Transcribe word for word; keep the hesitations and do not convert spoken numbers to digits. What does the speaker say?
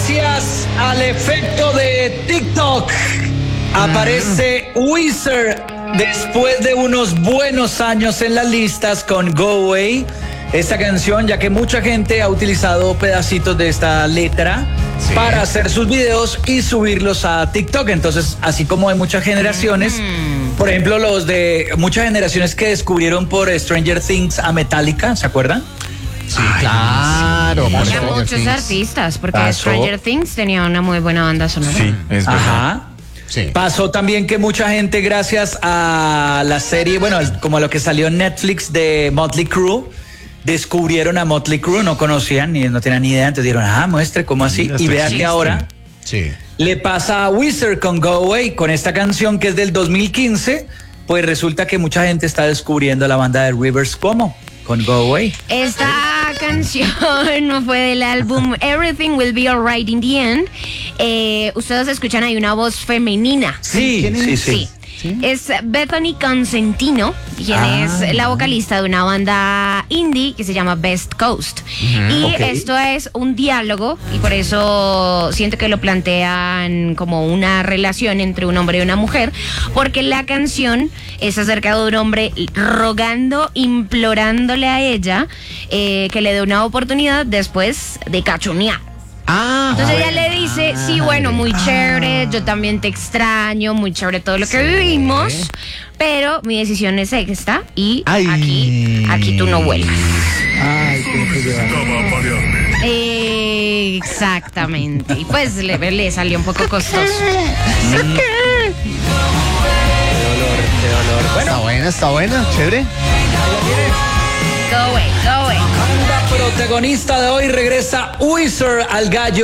Gracias al efecto de TikTok aparece Weezer después de unos buenos años en las listas con Go Away. Esta canción, ya que mucha gente ha utilizado pedacitos de esta letra sí. para hacer sus videos y subirlos a TikTok. Entonces, así como hay muchas generaciones, mm. por ejemplo, los de muchas generaciones que descubrieron por Stranger Things a Metallica, ¿se acuerdan? Sí, Ay, claro. Sí. Había muchos Things. artistas, porque Pasó. Stranger Things tenía una muy buena banda sonora. Sí, es verdad. Ajá. Sí. Pasó también que mucha gente, gracias a la serie, bueno, como lo que salió en Netflix de Motley Crue, descubrieron a Motley Crue, no conocían ni no tenían ni idea, entonces dijeron, ah, muestre cómo así, y vea que ahora sí. le pasa a Weezer con Go Away, con esta canción que es del dos mil quince, pues resulta que mucha gente está descubriendo la banda de Rivers Cuomo con Go Away. Esta canción no fue del álbum Everything Will Be Alright in the End. Eh, ustedes escuchan, hay una voz femenina. Sí, sí, sí. sí. ¿Sí? Es Bethany Consentino, quien ah, es la vocalista de una banda indie que se llama Best Coast. Uh-huh, y okay. esto es un diálogo, y por eso siento que lo plantean como una relación entre un hombre y una mujer, porque la canción es acerca de un hombre rogando, implorándole a ella eh, que le dé una oportunidad después de cachonear. Ah, Entonces ella le dice, sí, bueno, muy chévere, yo también te extraño, muy chévere todo lo que sí. vivimos, pero mi decisión es esta y Ay. aquí aquí tú no vuelvas. Ay, eh, exactamente. Y pues le, le salió un poco costoso. Mm. Qué dolor, qué dolor. Bueno, está buena, está buena, chévere. Go away, go away. La protagonista de hoy regresa Weezer al gallo.